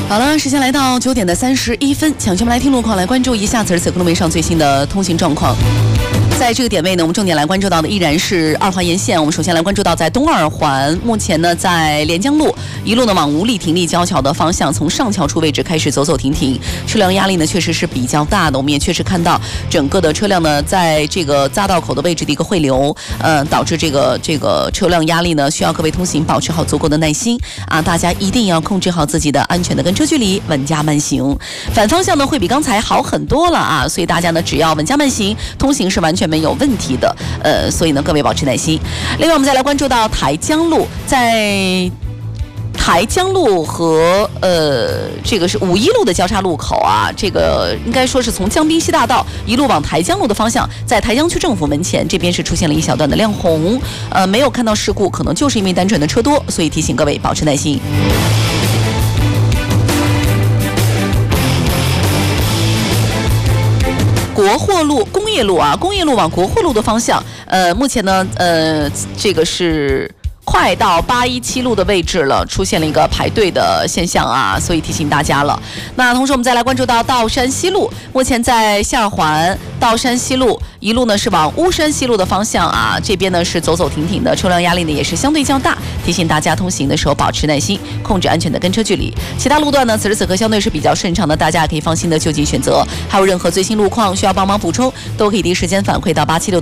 好了，时间来到9点31分，抢先我们来听路况，来关注一下此时此刻路面上最新的通行状况。在这个点位呢，我们重点来关注到的依然是2环沿线。我们首先来关注到在东2环，目前呢在连江路一路呢往五里亭立交桥的方向，从上桥处位置开始走走停停，车辆压力呢确实是比较大的。我们也确实看到整个的车辆呢在这个匝道口的位置的一个汇流，导致这个车辆压力呢需要各位通行保持好足够的耐心啊！大家一定要控制好自己的安全的跟车距离，稳驾慢行。反方向呢会比刚才好很多了啊，所以大家呢只要稳驾慢行，通行是完全没有问题的。所以呢各位保持耐心。另外我们再来关注到台江路，在台江路和这个是5一路的交叉路口啊，这个应该说是从江滨西大道一路往台江路的方向，在台江区政府门前这边是出现了一小段的亮红，没有看到事故，可能就是因为单纯的车多，所以提醒各位保持耐心。国货路、工业路啊，工业路往国货路的方向，目前呢，这个是快到817路的位置了，出现了一个排队的现象啊，所以提醒大家了。那同时我们再来关注到道山西路，目前在西2环道山西路一路呢是往巫山西路的方向啊，这边呢是走走停停的，车辆压力呢也是相对较大，提醒大家通行的时候保持耐心，控制安全的跟车距离。其他路段呢此时此刻相对是比较顺畅的，大家可以放心的就近选择。还有任何最新路况需要帮忙补充，都可以第一时间反馈到876